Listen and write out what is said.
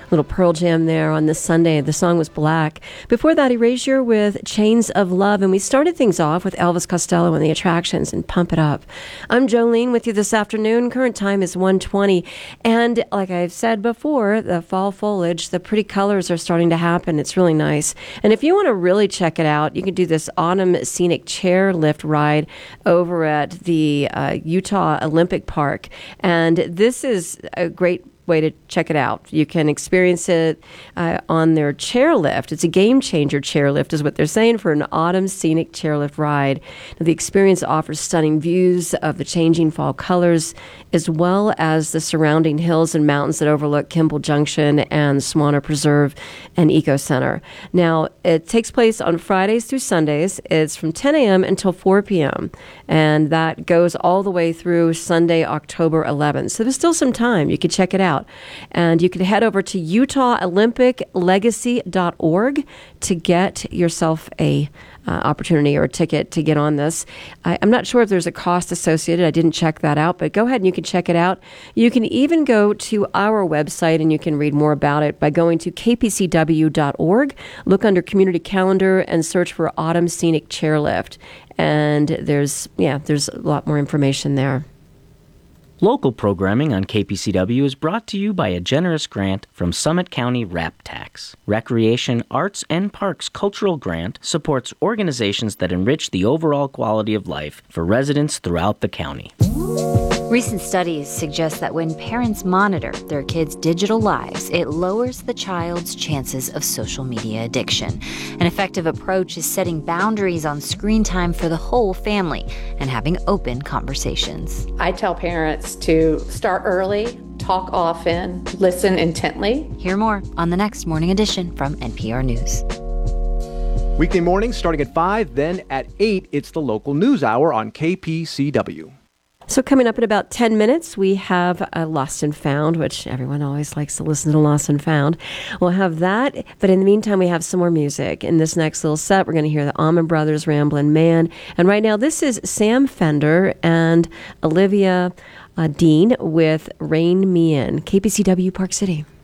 Little Pearl Jam there on this Sunday. The song was Black. Before that, Erasure with Chains of Love. And we started things off with Elvis Costello and the Attractions and Pump It Up. I'm Jolene with you this afternoon. Current time is 1:20. And like I've said before, the fall foliage, the pretty colors are starting to happen. It's really nice. And if you want to really check it out, you can do this autumn scenic chairlift ride over at the Utah Olympic Park. And this is a great way to check it out. You can experience it on their chairlift. It's a game changer chairlift is what they're saying for an autumn scenic chairlift ride. Now, the experience offers stunning views of the changing fall colors as well as the surrounding hills and mountains that overlook Kimball Junction and Swanner Preserve and Eco Center. Now, it takes place on Fridays through Sundays. It's from 10 a.m. until 4 p.m. and that goes all the way through Sunday, October 11th. So there's still some time. You can check it out. And you can head over to UtahOlympicLegacy.org to get yourself a opportunity or a ticket to get on this. I'm not sure if there's a cost associated. I didn't check that out, but go ahead and you can check it out. You can even go to our website and you can read more about it by going to kpcw.org, look under Community Calendar and search for Autumn Scenic Chairlift. And there's a lot more information there. Local programming on KPCW is brought to you by a generous grant from Summit County RAP Tax. Recreation, Arts, and Parks Cultural Grant supports organizations that enrich the overall quality of life for residents throughout the county. Recent studies suggest that when parents monitor their kids' digital lives, it lowers the child's chances of social media addiction. An effective approach is setting boundaries on screen time for the whole family and having open conversations. I tell parents to start early, talk often, listen intently. Hear more on the next Morning Edition from NPR News. Weekday mornings starting at 5, then at 8, it's the local news hour on KPCW. So coming up in about 10 minutes, we have Lost and Found, which everyone always likes to listen to Lost and Found. We'll have that, but in the meantime, we have some more music. In this next little set, we're going to hear the Allman Brothers, Ramblin' Man. And right now, this is Sam Fender and Olivia Dean with Rain Me In, KPCW Park City.